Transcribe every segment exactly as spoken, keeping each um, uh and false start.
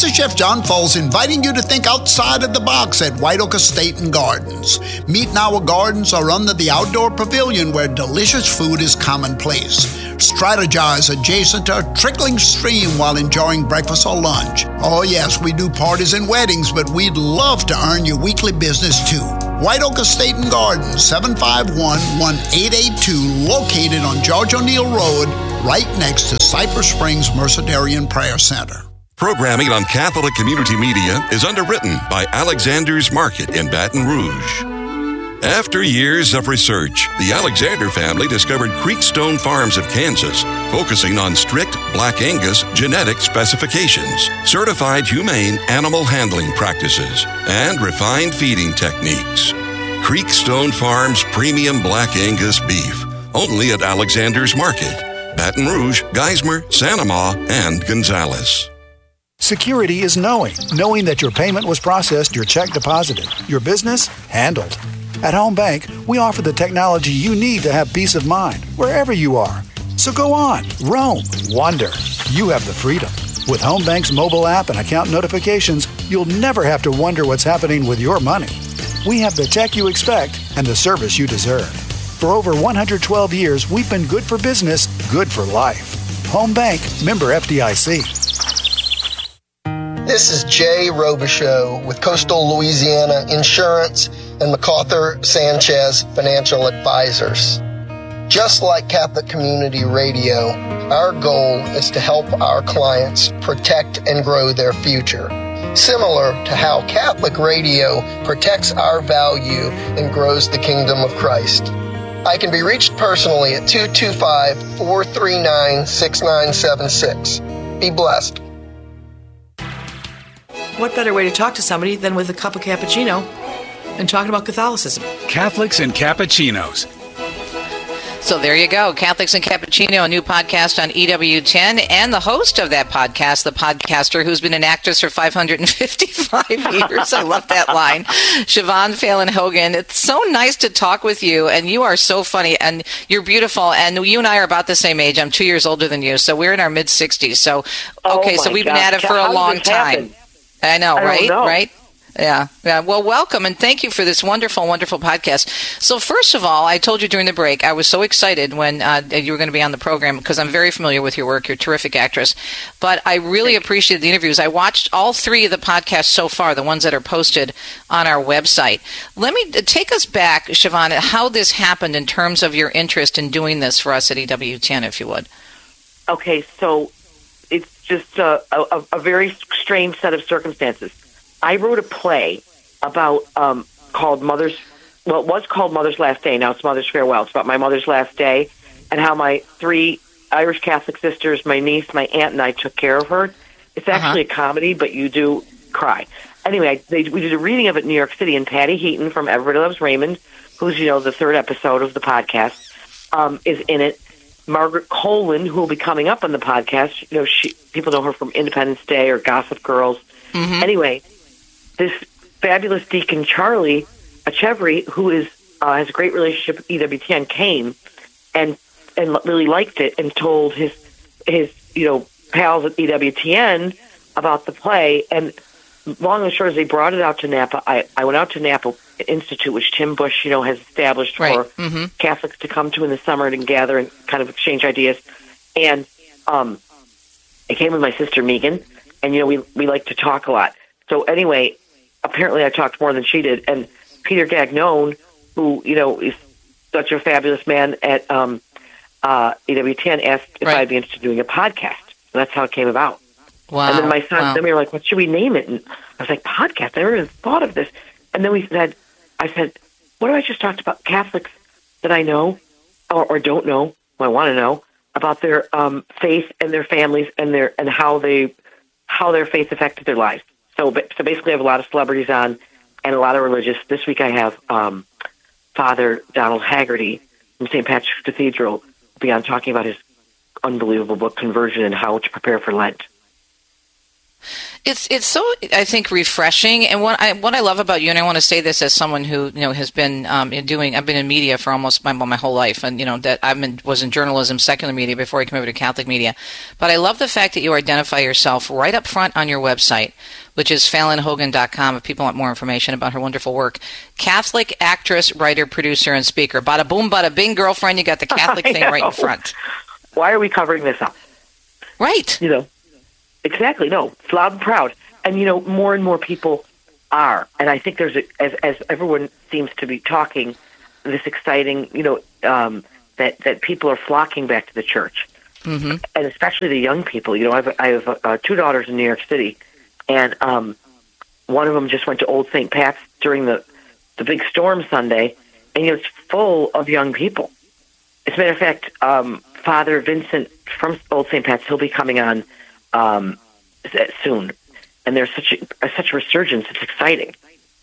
is Chef John Foles inviting you to think outside of the box at White Oak Estate and Gardens. Meet in our gardens or under the outdoor pavilion where delicious food is commonplace. Strategize adjacent to a trickling stream while enjoying breakfast or lunch. Oh yes, we do parties and weddings, but we'd love to earn your weekly business too. White Oak Estate and Gardens, seven five one, one eight eight two, located on George O'Neill Road, right next to Cypress Springs Mercedarian Prayer Center. Programming on Catholic Community Media is underwritten by Alexander's Market in Baton Rouge. After years of research, the Alexander family discovered Creekstone Farms of Kansas, focusing on strict Black Angus genetic specifications, certified humane animal handling practices, and refined feeding techniques. Creekstone Farms Premium Black Angus Beef, only at Alexander's Market, Baton Rouge, Geismar, Santa Ma, and Gonzales. Security is knowing. Knowing that your payment was processed, your check deposited, your business handled. At Home Bank, we offer the technology you need to have peace of mind wherever you are. So go on, roam, wander. You have the freedom. With Home Bank's mobile app and account notifications, you'll never have to wonder what's happening with your money. We have the tech you expect and the service you deserve. For over one hundred twelve years, we've been good for business, good for life. Home Bank, member F D I C. This is Jay Robichaux with Coastal Louisiana Insurance and MacArthur Sanchez Financial Advisors. Just like Catholic Community Radio, our goal is to help our clients protect and grow their future, similar to how Catholic Radio protects our value and grows the kingdom of Christ. I can be reached personally at two two five, four three nine, six nine seven six. Be blessed. What better way to talk to somebody than with a cup of cappuccino and talking about Catholicism? Catholics and Cappuccinos. So there you go. Catholics and Cappuccino, a new podcast on E W ten, and the host of that podcast, the podcaster who's been an actress for five hundred fifty-five years. I love that line. Siobhan Phelan Hogan. It's so nice to talk with you, and you are so funny, and you're beautiful, and you and I are about the same age. I'm two years older than you, so we're in our mid-sixties. So, okay, oh so we've gosh. been at it for How a long time. Happen? I know, I right? know. Right? Yeah. Yeah. Well, welcome and thank you for this wonderful, wonderful podcast. So first of all, I told you during the break, I was so excited when uh, you were going to be on the program because I'm very familiar with your work. You're a terrific actress. But I really appreciated the interviews. I watched all three of the podcasts so far, the ones that are posted on our website. Let me take us back, Siobhan, how this happened in terms of your interest in doing this for us at E W ten, if you would. Okay, so it's just a, a, a very strange set of circumstances. I wrote a play about um, called Mother's, well, it was called Mother's Last Day. Now it's Mother's Farewell. It's about my mother's last day and how my three Irish Catholic sisters, my niece, my aunt, and I took care of her. It's actually uh-huh. a comedy, but you do cry. Anyway, they, we did a reading of it in New York City, and Patty Heaton from Everybody Loves Raymond, who's, you know, the third episode of the podcast, um, is in it. Margaret Colin, who will be coming up on the podcast, you know, she, people know her from Independence Day or Gossip Girls. Mm-hmm. Anyway, this fabulous Deacon Charlie Achevry, who is uh, has a great relationship with E W ten, came and and really liked it and told his his you know pals at E W T N about the play. And long and short, as they brought it out to Napa, I, I went out to Napa Institute, which Tim Bush you know has established right. for mm-hmm. Catholics to come to in the summer and gather and kind of exchange ideas. And um, I came with my sister Megan, and you know we we like to talk a lot. So anyway. Apparently I talked more than she did. And Peter Gagnon, who, you know, is such a fabulous man at um, uh, E W ten, asked if right. I'd be interested in doing a podcast. So that's how it came about. Wow. And then my son, wow. then we were like, what should we name it? And I was like, podcast. I never even thought of this. And then we said, I said, what if I just talked about Catholics that I know or, or don't know, who I want to know, about their um, faith and their families and their and how they how their faith affected their lives. So, so basically, I have a lot of celebrities on and a lot of religious. This week, I have um, Father Donald Haggerty from Saint Patrick's Cathedral will be on talking about his unbelievable book, Conversion, and how to prepare for Lent. It's it's so, I think, refreshing. And what I what I love about you, and I want to say this as someone who, you know, has been um, doing, I've been in media for almost my my whole life, and you know that I've been was in journalism, secular media before I came over to Catholic media. But I love the fact that you identify yourself right up front on your website, which is Fallon Hogan dot com. If people want more information about her wonderful work, Catholic actress, writer, producer, and speaker. Bada boom, bada bing, girlfriend. You got the Catholic thing right in front. Why are we covering this up? Right. You know. Exactly. No, it's loud and proud. And, you know, more and more people are. And I think there's, a, as as everyone seems to be talking, this exciting, you know, um, that, that people are flocking back to the church. Mm-hmm. And especially the young people. You know, I have, I have uh, two daughters in New York City, and um, one of them just went to Old Saint Pat's during the, the big storm Sunday, and, you know, it's full of young people. As a matter of fact, um, Father Vincent from Old Saint Pat's, he'll be coming on Um, soon, and there's such a, such a resurgence. It's exciting.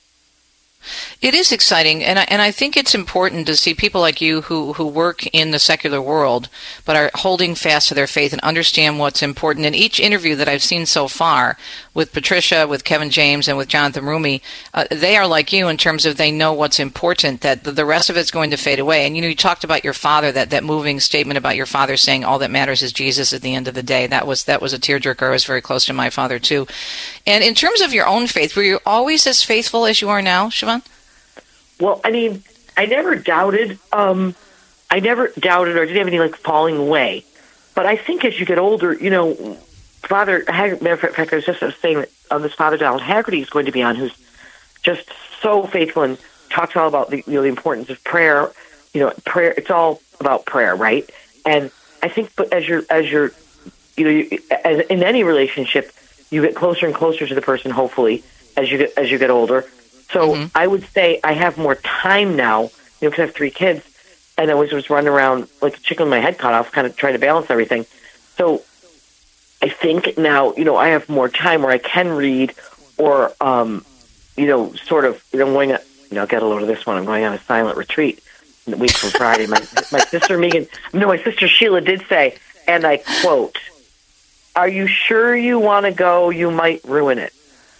It is exciting, and I, and I think it's important to see people like you who, who work in the secular world but are holding fast to their faith and understand what's important. In each interview that I've seen so far with Patricia, with Kevin James, and with Jonathan Rumi, uh, they are like you in terms of they know what's important, that the, the rest of it's going to fade away. And you know, you talked about your father, that, that moving statement about your father saying all that matters is Jesus at the end of the day. That was that was a tearjerker. I was very close to my father too. And in terms of your own faith, were you always as faithful as you are now, Siobhan? Well, I mean, I never doubted. Um, I never doubted or didn't have any like falling away. But I think as you get older, you know, Father Haggerty, matter of fact, I was just saying that on this Father Donald Haggerty is going to be on, who's just so faithful and talks all about the, you know, the importance of prayer. You know, prayer. It's all about prayer, right? And I think, but as you're, as you're, you know, you, as in any relationship, you get closer and closer to the person. Hopefully, as you get as you get older. So mm-hmm. I would say I have more time now, you know, because I have three kids, and I was just running around like a chicken with my head cut off, kind of trying to balance everything. So I think now, you know, I have more time where I can read, or, um, you know, sort of, you know, I'm going, on, you know, get a load of this one. I'm going on a silent retreat the week from Friday. My my sister Megan, no, my sister Sheila did say, and I quote, "Are you sure you want to go? You might ruin it."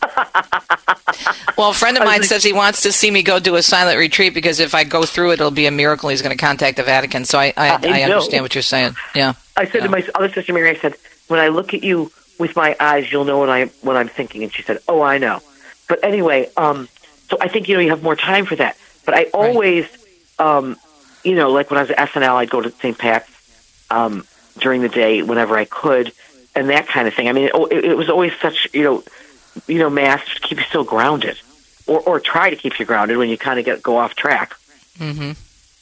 Well, a friend of mine says he wants to see me go do a silent retreat because if I go through it, it'll be a miracle. He's going to contact the Vatican. So I, I, I, I understand what you're saying. Yeah. I said yeah. to my other sister Mary, I said, when I look at you with my eyes, you'll know what I what I'm thinking. And she said, "Oh, I know." But anyway, um, so I think you know you have more time for that. But I always, right. um, you know, like when I was at S N L, I'd go to Saint Pat's um, during the day whenever I could, and that kind of thing. I mean, it, it was always such, you know. You know, Mass to keep you so grounded, or or try to keep you grounded when you kind of get go off track. Mm-hmm.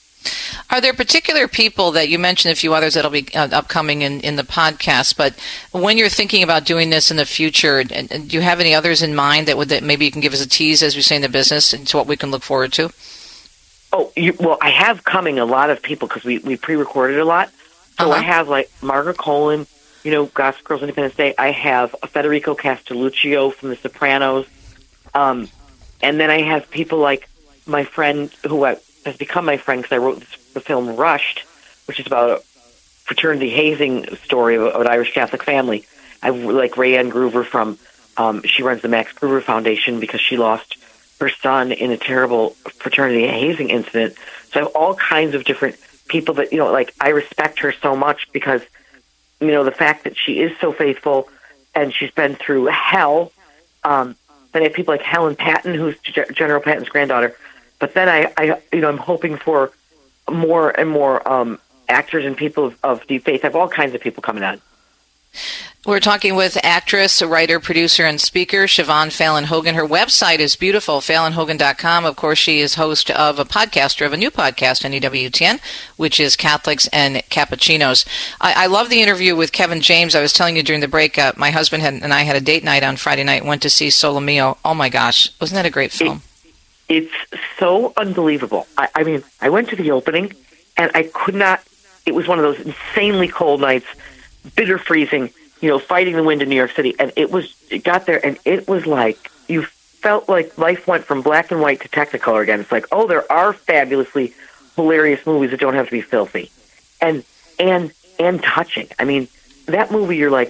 Are there particular people that you mentioned, a few others that'll be uh, upcoming in, in the podcast, but when you're thinking about doing this in the future, and, and do you have any others in mind that would that maybe you can give us a tease, as we say in the business, and to what we can look forward to? Oh, you, well, I have coming a lot of people because we, we pre-recorded a lot. So uh-huh. I have like Margaret Colin, you know, Gossip Girls Independence Day. I have Federico Castelluccio from The Sopranos. Um, and then I have people like my friend who has become my friend because I wrote this, the film Rushed, which is about a fraternity hazing story of, of an Irish Catholic family. I have like Rayanne Groover from, um, she runs the Max Groover Foundation because she lost her son in a terrible fraternity hazing incident. So I have all kinds of different people that, you know, like I respect her so much because you know, the fact that she is so faithful and she's been through hell. Um, then I have people like Helen Patton, who's G- General Patton's granddaughter. But then I, I, you know, I'm hoping for more and more um, actors and people of, of deep faith. I have all kinds of people coming on. We're talking with actress, writer, producer, and speaker Siobhan Fallon Hogan. Her website is beautiful, Fallon Hogan dot com. Of course, she is host of a podcaster of a new podcast on E W T N, which is Catholics and Cappuccinos. I, I love the interview with Kevin James. I was telling you during the break, uh, my husband had, and I had a date night on Friday night, went to see Solo Mio. Oh, my gosh. Wasn't that a great film? It, it's so unbelievable. I, I mean, I went to the opening, and I could not, it was one of those insanely cold nights, bitter freezing, you know, fighting the wind in New York City. And it was, it got there and it was like, you felt like life went from black and white to Technicolor again. It's like, oh, there are fabulously hilarious movies that don't have to be filthy and, and, and touching. I mean, that movie, you're like,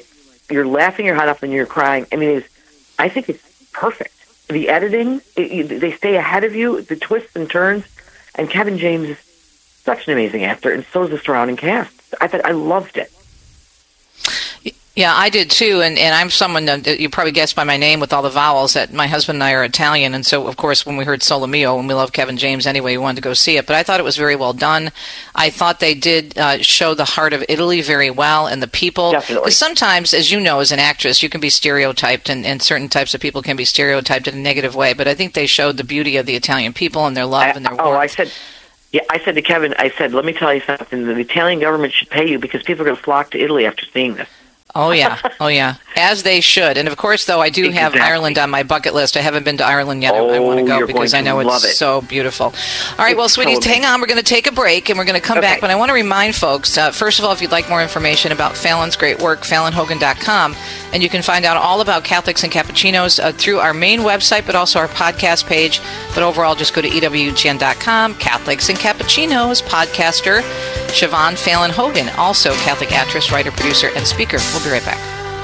you're laughing your head off and you're crying. I mean, it's, I think it's perfect. The editing, it, you, they stay ahead of you, the twists and turns, and Kevin James is such an amazing actor, and so is the surrounding cast. I thought I loved it. Yeah, I did too, and, and I'm someone that you probably guessed by my name with all the vowels that my husband and I are Italian, and so, of course, when we heard Sole Mio, and we love Kevin James anyway, we wanted to go see it, but I thought it was very well done. I thought they did uh, show the heart of Italy very well, and the people. Definitely. Because sometimes, as you know, as an actress, you can be stereotyped, and, and certain types of people can be stereotyped in a negative way, but I think they showed the beauty of the Italian people and their love I, and their warmth. Oh, I said... Yeah, I said to Kevin, I said, let me tell you something. The Italian government should pay you because people are going to flock to Italy after seeing this. Oh, yeah. Oh, yeah. As they should. And, of course, though, I do Exactly. have Ireland on my bucket list. I haven't been to Ireland yet. Oh, I, I want to go you're because going I know to it's love it. so beautiful. All right, It's well, sweeties, so hang on. We're going to take a break, and we're going to come Okay. back. But I want to remind folks, uh, first of all, if you'd like more information about Fallon's great work, fallon hogan dot com. And you can find out all about Catholics and Cappuccinos uh, through our main website, but also our podcast page. But overall, just go to E W G N dot com. Catholics and Cappuccinos, podcaster Siobhan Fallon Hogan, also Catholic actress, writer, producer, and speaker. We'll be right back.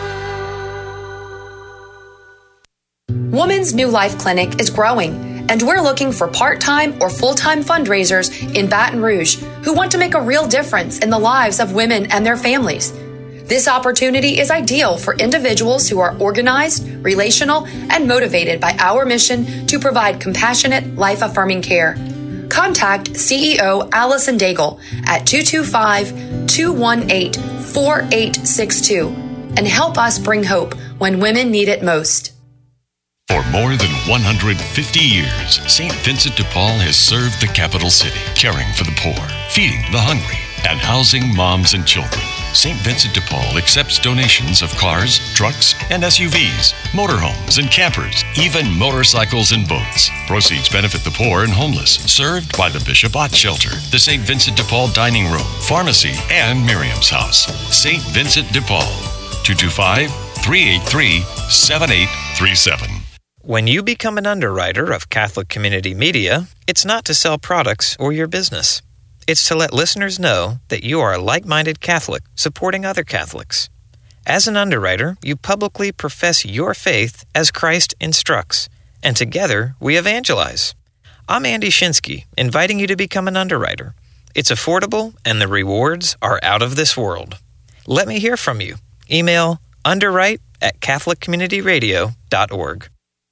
Woman's New Life Clinic is growing, and we're looking for part-time or full-time fundraisers in Baton Rouge who want to make a real difference in the lives of women and their families. This opportunity is ideal for individuals who are organized, relational, and motivated by our mission to provide compassionate, life-affirming care. Contact C E O Allison Daigle at two two five, two one eight, four eight six two and help us bring hope when women need it most. For more than one hundred fifty years, Saint Vincent de Paul has served the capital city, caring for the poor, feeding the hungry, and housing moms and children. Saint Vincent de Paul accepts donations of cars, trucks, and S U Vs, motorhomes and campers, even motorcycles and boats. Proceeds benefit the poor and homeless, served by the Bishop Ott Shelter, the Saint Vincent de Paul Dining Room, Pharmacy, and Miriam's House. Saint Vincent de Paul, two two five, three eight three, seven eight three seven. When you become an underwriter of Catholic Community Media, it's not to sell products or your business. It's to let listeners know that you are a like-minded Catholic supporting other Catholics. As an underwriter, you publicly profess your faith as Christ instructs, and together we evangelize. I'm Andy Shinsky, inviting you to become an underwriter. It's affordable, and the rewards are out of this world. Let me hear from you. Email underwrite at catholic community radio dot org.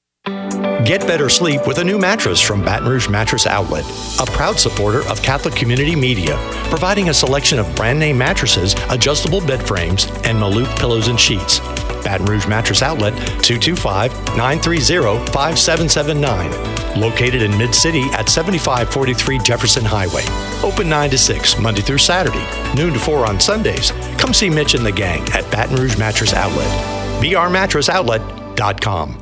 Get better sleep with a new mattress from Baton Rouge Mattress Outlet, a proud supporter of Catholic Community Media, providing a selection of brand name mattresses, adjustable bed frames, and Malouf pillows and sheets. Baton Rouge Mattress Outlet, two two five, nine three zero, five seven seven nine. Located in Mid-City at seventy-five forty-three Jefferson Highway. Open nine to six, Monday through Saturday, noon to four on Sundays. Come see Mitch and the gang at Baton Rouge Mattress Outlet. b r mattress outlet dot com.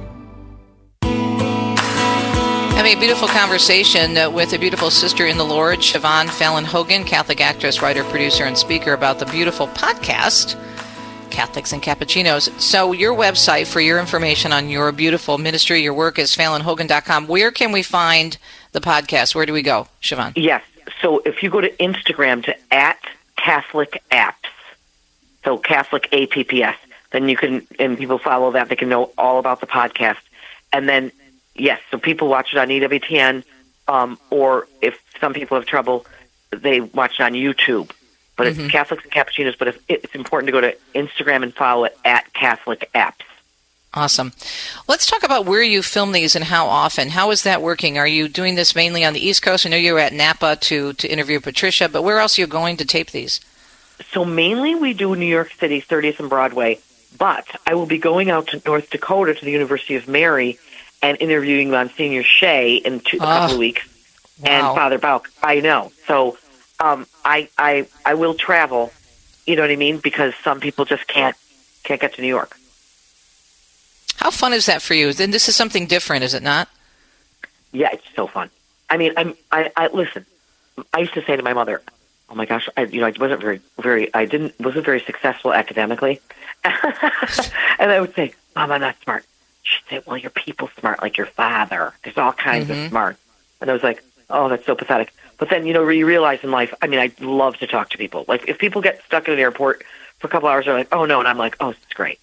Having a beautiful conversation uh, with a beautiful sister in the Lord, Siobhan Fallon Hogan, Catholic actress, writer, producer, and speaker, about the beautiful podcast, Catholics and Cappuccinos. So your website for your information on your beautiful ministry, your work, is fallon hogan dot com. Where can we find the podcast? Where do we go, Siobhan? Yes. So if you go to Instagram to at Catholic Apps, so Catholic A P P S, then you can, and people follow that, they can know all about the podcast. And then, yes, so people watch it on E W T N, um, or if some people have trouble, they watch it on YouTube. But mm-hmm. it's Catholics and Cappuccinos, but it's, it's important to go to Instagram and follow it at Catholic Apps. Awesome. Let's talk about where you film these and how often. How is that working? Are you doing this mainly on the East Coast? I know you were at Napa to, to interview Patricia, but where else are you going to tape these? So mainly we do New York City, thirtieth and Broadway, but I will be going out to North Dakota to the University of Mary and interviewing Monsignor Shea in two, a oh, couple of weeks, wow. and Father Bauk. I know. So um, I, I I will travel, you know what I mean, because some people just can't can't get to New York. How fun is that for you? Then this is something different, is it not? Yeah, it's so fun. I mean, I'm I, I listen. I used to say to my mother, "Oh my gosh, I, you know, I wasn't very very I didn't wasn't very successful academically," and I would say, "Mom, I'm not smart." She'd say, "Well, you're people smart, like your father. There's all kinds mm-hmm. of smart." And I was like, "Oh, that's so pathetic." But then, you know, you realize in life, I mean, I love to talk to people. Like, if people get stuck in an airport for a couple hours, they're like, "Oh, no," and I'm like, "Oh, it's great."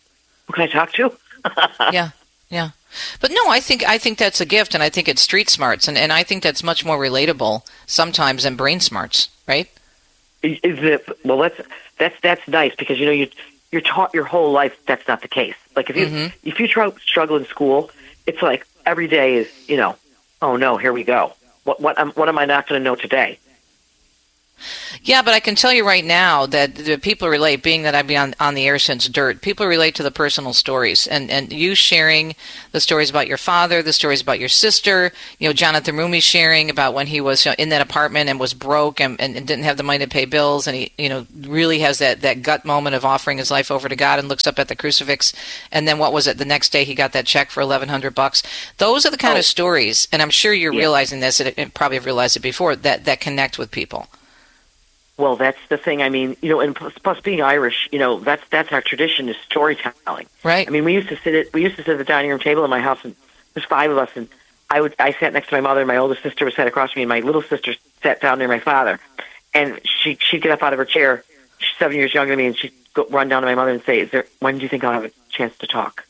who can I talk to? Yeah, yeah. But no, I think I think that's a gift, and I think it's street smarts, and, and I think that's much more relatable sometimes than brain smarts, right? Is it, well, that's that's that's nice because you know you you're taught your whole life that's not the case. Like if you mm-hmm. if you try, struggle in school, it's like every day is you know, oh no, here we go. What what am, what am I not going to know today? Yeah, but I can tell you right now that the people relate, being that I've been on, on the air since Dirt, people relate to the personal stories. And, and you sharing the stories about your father, the stories about your sister, you know, Jonathan Roumie sharing about when he was you know, in that apartment and was broke and, and didn't have the money to pay bills. And he, you know, really has that, that gut moment of offering his life over to God and looks up at the crucifix. And then what was it? The next day he got that check for eleven hundred bucks. Those are the kind oh. of stories, and I'm sure you're yeah. realizing this, and probably have realized it before, that, that connect with people. Well, that's the thing. I mean, you know, and plus, plus being Irish, you know, that's that's our tradition is storytelling. Right. I mean, we used to sit at we used to sit at the dining room table in my house, and there's five of us, and I would I sat next to my mother, and my oldest sister was sat across from me, and my little sister sat down near my father, and she she'd get up out of her chair. She's seven years younger than me, and she'd go, run down to my mother and say, "Is there? When do you think I'll have a chance to talk?"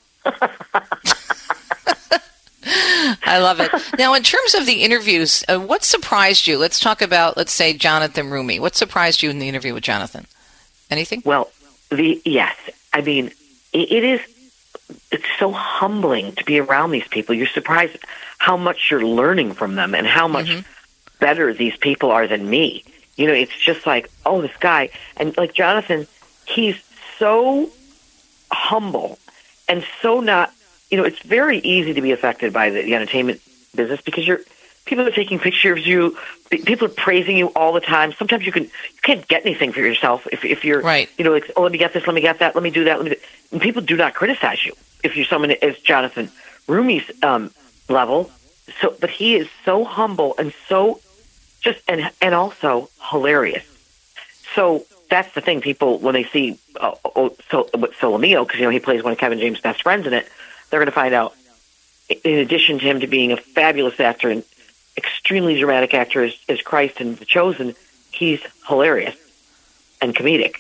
I love it. Now, in terms of the interviews, uh, what surprised you? Let's talk about, let's say, Jonathan Roumie. What surprised you in the interview with Jonathan? Anything? Well, the yes. I mean, it, it is. It's so humbling to be around these people. You're surprised how much you're learning from them and how much mm-hmm. better these people are than me. You know, it's just like, oh, this guy. And like Jonathan, he's so humble and so not. You know, it's very easy to be affected by the, the entertainment business because you're people are taking pictures of you. People are praising you all the time. Sometimes you can you can't get anything for yourself if if you're right. You know, like oh, let me get this, let me get that, let me do that. Let me do. And people do not criticize you if you're someone as Jonathan Roumie's um, level. So, but he is so humble and so just and and also hilarious. So that's the thing. People when they see uh, oh, so with Solomeo, because you know he plays one of Kevin James' best friends in it. They're going to find out, in addition to him to being a fabulous actor and extremely dramatic actor as, as Christ in The Chosen, he's hilarious and comedic.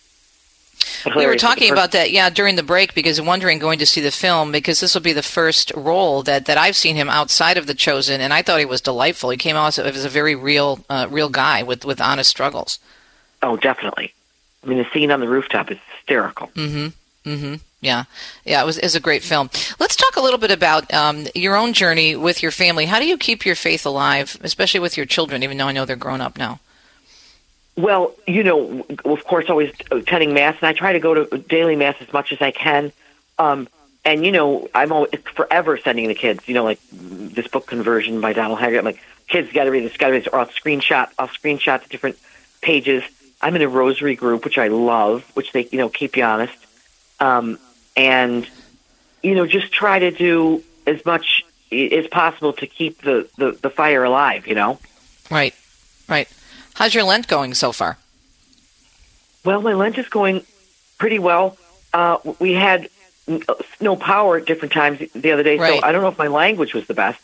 We were talking about that, yeah, during the break, because I'm wondering, going to see the film, because this will be the first role that, that I've seen him outside of The Chosen, and I thought he was delightful. He came out as a very real uh, real guy with, with honest struggles. Oh, definitely. I mean, the scene on the rooftop is hysterical. Mm-hmm. Mm-hmm. Yeah. Yeah, it was, it was a great film. Let's talk a little bit about um, your own journey with your family. How do you keep your faith alive, especially with your children, even though I know they're grown up now? Well, you know, of course, always attending Mass, and I try to go to daily Mass as much as I can. Um, and, you know, I'm always forever sending the kids, you know, like this book, Conversion by Donald Haggard. I'm like, kids got to read this, got to read this, or I'll screenshot, I'll screenshot the different pages. I'm in a rosary group, which I love, which they, you know, keep you honest. Um, and, you know, just try to do as much as possible to keep the, the, the fire alive, you know? Right, right. How's your Lent going so far? Well, my Lent is going pretty well. Uh, we had no power at different times the other day, right. So I don't know if my language was the best,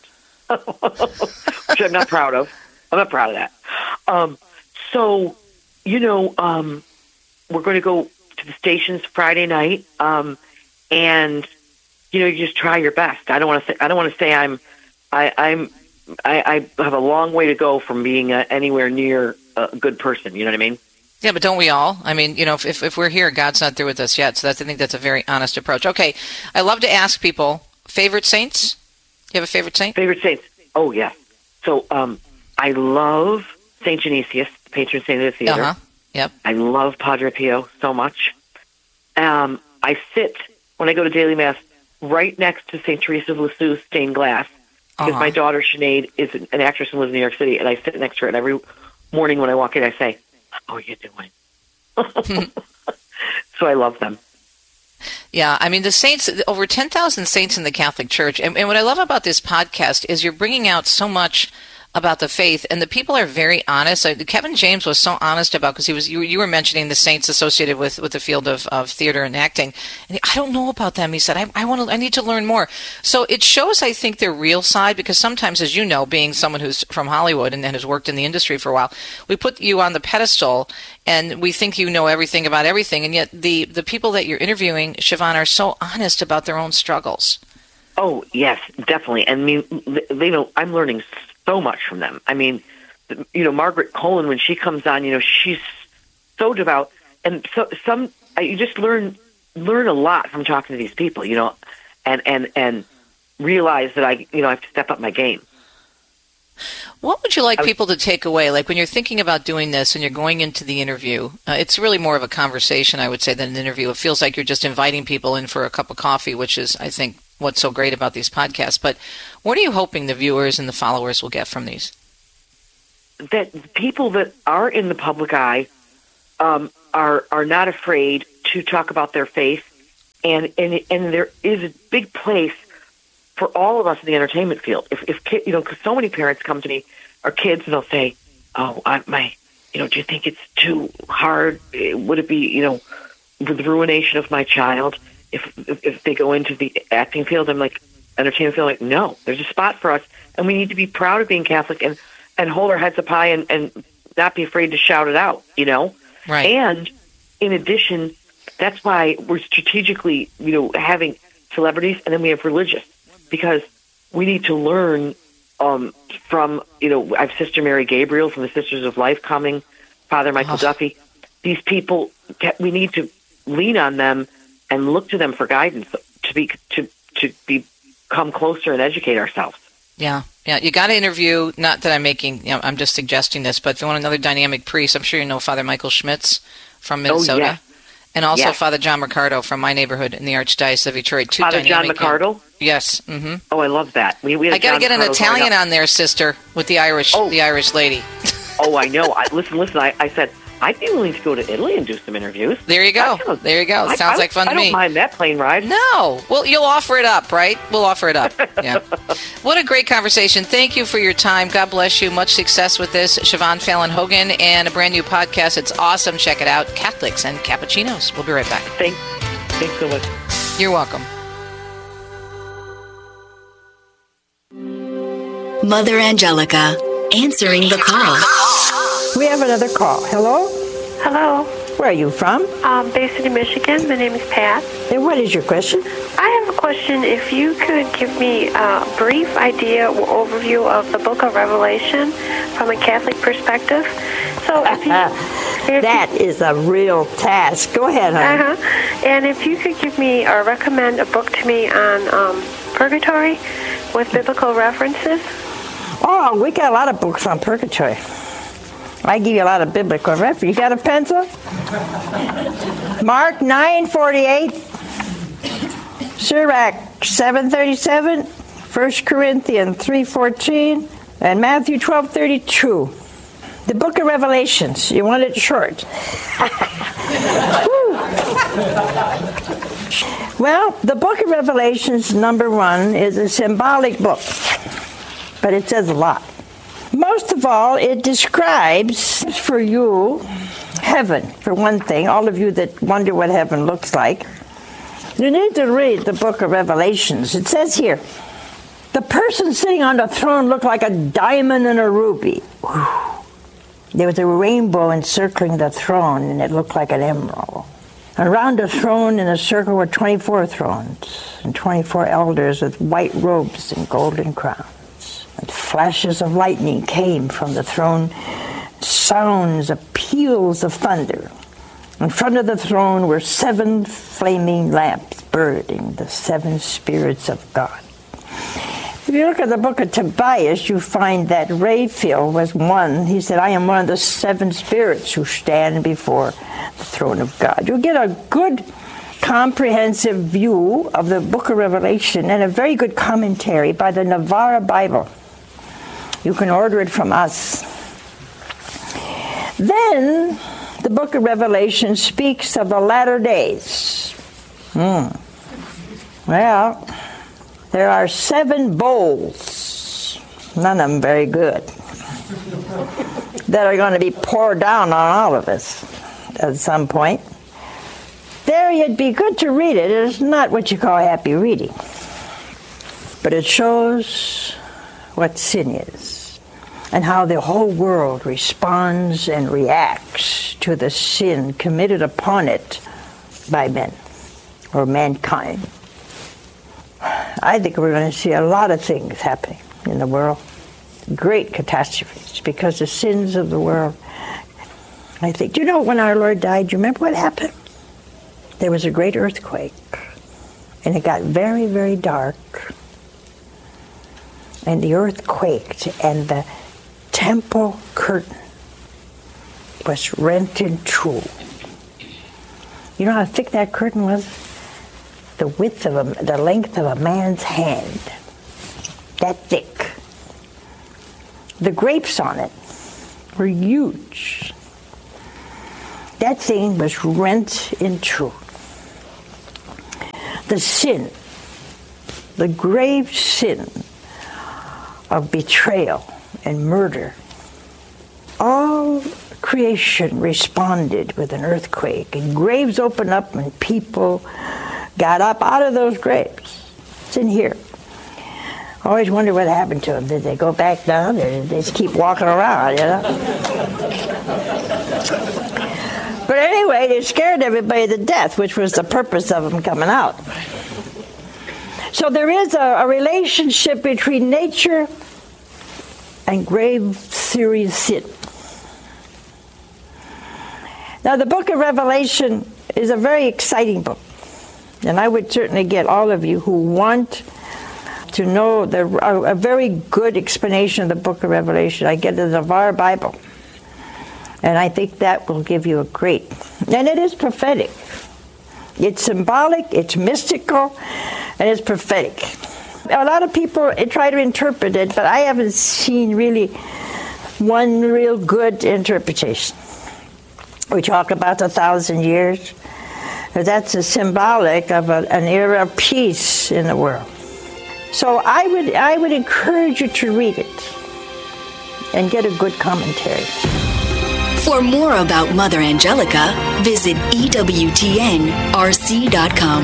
which I'm not proud of. I'm not proud of that. Um, so, you know, um, we're going to go to the stations Friday night, um, and you know, you just try your best. I don't want to say I don't want to say I'm I, I'm I, I have a long way to go from being uh, anywhere near a good person. You know what I mean? Yeah, but don't we all? I mean, you know, if if we're here, God's not through with us yet. So that's I think that's a very honest approach. Okay, I love to ask people favorite saints. Do you have a favorite saint? Favorite saints? Oh yeah. So um, I love Saint Genesius, the patron saint of the theater. Uh-huh. Yep. I love Padre Pio so much. Um, I sit, when I go to daily Mass, right next to Saint Teresa of Lisieux stained glass, because uh-huh. my daughter, Sinead, is an actress and lives in New York City, and I sit next to her, and every morning when I walk in, I say, how are you doing? So I love them. Yeah, I mean, the saints, over ten thousand saints in the Catholic Church, and, and what I love about this podcast is you're bringing out so much about the faith, and the people are very honest. Uh, Kevin James was so honest about, because he was you, you were mentioning the saints associated with, with the field of, of theater and acting. And he, I don't know about them. He said, I, I want to, I need to learn more. So it shows, I think, their real side, because sometimes, as you know, being someone who's from Hollywood and, and has worked in the industry for a while, we put you on the pedestal and we think you know everything about everything, and yet the, the people that you're interviewing, Siobhan, are so honest about their own struggles. Oh, yes, definitely. I mean, they know I'm learning so much from them. I mean, you know, Margaret Colin, when she comes on, you know, she's so devout, and so some you just learn learn a lot from talking to these people, you know, and and and realize that I, you know, I have to step up my game. What would you like people to take away? Like when you're thinking about doing this and you're going into the interview, uh, it's really more of a conversation, I would say, than an interview. It feels like you're just inviting people in for a cup of coffee, which is, I think, what's so great about these podcasts. But what are you hoping the viewers and the followers will get from these? That people that are in the public eye um, are are not afraid to talk about their faith, and and and there is a big place for all of us in the entertainment field. If if kid, you know, because so many parents come to me, or kids, and they'll say, "Oh, I, my, you know, do you think it's too hard? Would it be, you know, the ruination of my child if if, if they go into the acting field?" I'm like, entertainment field, like, no, there's a spot for us, and we need to be proud of being Catholic and and hold our heads up high and and not be afraid to shout it out, you know. Right. And in addition, that's why we're strategically, you know, having celebrities, and then we have religious, because we need to learn um, from, you know, I have Sister Mary Gabriel from the Sisters of Life coming, Father Michael oh. Duffy. These people, we need to lean on them and look to them for guidance to be to to become closer and educate ourselves. Yeah, yeah. You got to interview. Not that I'm making, you know, I'm just suggesting this, but if you want another dynamic priest, I'm sure you know Father Michael Schmitz from Minnesota. Oh, yeah. And also yes. Father John Mercado from my neighborhood in the Archdiocese of Detroit. Two Father John Mercado? Young, yes. Mm-hmm. Oh, I love that. We, we had I got to get Mercado an Italian on there, sister, with the Irish, oh. the Irish lady. Oh, I know. I, listen, listen. I, I said I'd be willing to go to Italy and do some interviews. There you go. Sounds, there you go. I, Sounds I, like fun I to me. I don't mind that plane ride. No. Well, you'll offer it up, right? We'll offer it up. Yeah. What a great conversation. Thank you for your time. God bless you. Much success with this. Siobhan Fallon Hogan, and a brand new podcast. It's awesome. Check it out. Catholics and Cappuccinos. We'll be right back. Thanks. Thanks so much. You're welcome. Mother Angelica, answering the call. We have another call. Hello? Hello. Where are you from? Um, Bay City, Michigan. My name is Pat. And what is your question? I have a question. If you could give me a brief idea or overview of the Book of Revelation from a Catholic perspective. So if you, if that you, is a real task. Go ahead, honey. Uh-huh. And if you could give me or recommend a book to me on um, purgatory with biblical references. Oh, we got a lot of books on purgatory. I give you a lot of biblical reference. You got a pencil? Mark nine forty-eight, Sirach seven thirty-seven, First Corinthians three fourteen, and Matthew twelve thirty-two. The Book of Revelations. You want it short. Well, the Book of Revelations, number one, is a symbolic book, but it says a lot. Most of all, it describes for you heaven, for one thing. All of you that wonder what heaven looks like, you need to read the Book of Revelations. It says here, the person sitting on the throne looked like a diamond and a ruby. Whew. There was a rainbow encircling the throne, and it looked like an emerald. Around the throne in a circle were twenty-four thrones, and twenty-four elders with white robes and golden crowns. And flashes of lightning came from the throne, sounds of peals of thunder. In front of the throne were seven flaming lamps burning the seven spirits of God. If you look at the book of Tobias, you find that Raphael was one. He said, I am one of the seven spirits who stand before the throne of God. You'll get a good comprehensive view of the book of Revelation and a very good commentary by the Navarra Bible. You can order it from us. Then the book of Revelation speaks of the latter days. Hmm. Well, there are seven bowls. none of them very good, that are going to be poured down on all of us at some point. There, it'd be good to read it. It's not what you call happy reading, but it shows what sin is and how the whole world responds and reacts to the sin committed upon it by men or mankind. I think we're going to see a lot of things happening in the world, great catastrophes, because the sins of the world. I think, do you know when our Lord died, do you remember what happened? There was a great earthquake, and it got very, very dark, and the earth quaked, and the temple curtain was rent in two. You know how thick that curtain was? The width of a, the length of a man's hand. That thick. The grapes on it were huge. That thing was rent in two. The sin, the grave sin of betrayal and murder, all creation responded with an earthquake, and graves opened up and people got up out of those graves. It's in here. I always wonder what happened to them. Did they go back down, or did they just keep walking around, you know? But anyway, they scared everybody to death, which was the purpose of them coming out. So there is a, a relationship between nature and grave, serious sin. Now, the book of Revelation is a very exciting book. And I would certainly get all of you who want to know the, a, a very good explanation of the book of Revelation. I get it of our Bible. And I think that will give you a great, and it is prophetic. It's symbolic, it's mystical, and it's prophetic. A lot of people try to interpret it, but I haven't seen really one real good interpretation. We talk about the thousand years. That's a symbolic of a, an era of peace in the world. So I would, I would encourage you to read it and get a good commentary. For more about Mother Angelica, visit E W T N R C dot com.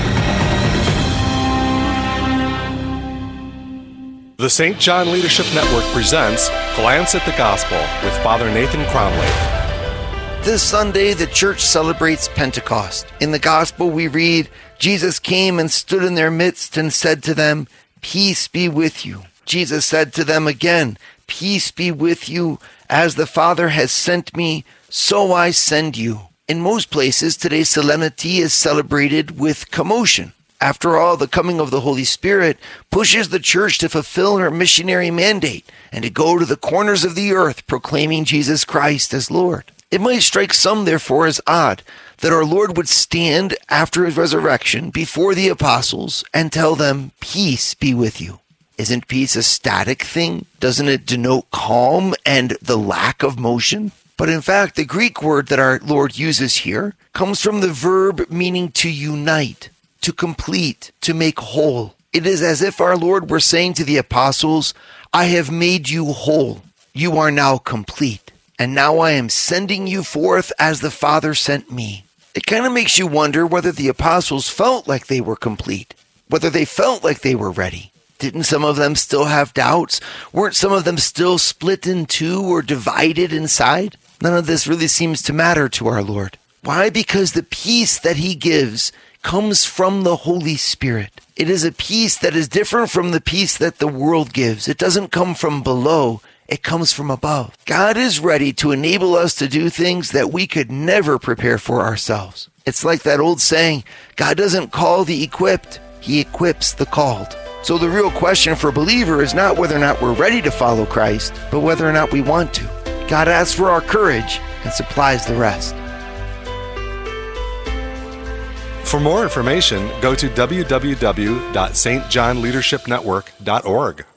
The Saint John Leadership Network presents Glance at the Gospel with Father Nathan Cromley. This Sunday, the church celebrates Pentecost. In the Gospel, we read, Jesus came and stood in their midst and said to them, "Peace be with you." Jesus said to them again, "Peace be with you. As the Father has sent me, so I send you." In most places, today's solemnity is celebrated with commotion. After all, the coming of the Holy Spirit pushes the church to fulfill her missionary mandate and to go to the corners of the earth proclaiming Jesus Christ as Lord. It might strike some, therefore, as odd that our Lord would stand after his resurrection before the apostles and tell them, "Peace be with you." Isn't peace a static thing? Doesn't it denote calm and the lack of motion? But in fact, the Greek word that our Lord uses here comes from the verb meaning to unite, to complete, to make whole. It is as if our Lord were saying to the apostles, "I have made you whole. You are now complete. And now I am sending you forth as the Father sent me." It kind of makes you wonder whether the apostles felt like they were complete, whether they felt like they were ready. Didn't some of them still have doubts? Weren't some of them still split in two or divided inside? None of this really seems to matter to our Lord. Why? Because the peace that he gives comes from the Holy Spirit. It is a peace that is different from the peace that the world gives. It doesn't come from below. It comes from above. God is ready to enable us to do things that we could never prepare for ourselves. It's like that old saying, God doesn't call the equipped, he equips the called. So the real question for a believer is not whether or not we're ready to follow Christ, but whether or not we want to. God asks for our courage and supplies the rest. For more information, go to w w w dot s t john leadership network dot org.